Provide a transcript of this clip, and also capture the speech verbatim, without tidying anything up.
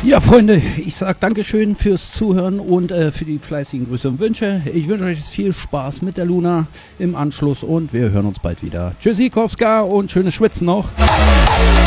Ja, Freunde, ich sage Dankeschön fürs Zuhören und äh, für die fleißigen Grüße und Wünsche. Ich wünsche euch viel Spaß mit der Luna im Anschluss und wir hören uns bald wieder. Tschüssikowska und schönes Schwitzen noch.